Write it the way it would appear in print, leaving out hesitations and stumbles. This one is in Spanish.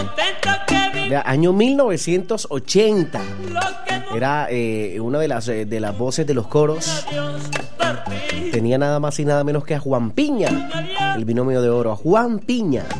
Año 1980. Era una de las voces de los coros. Tenía nada más y nada menos que a Juan Piña, el binomio de oro, a Juan Piña.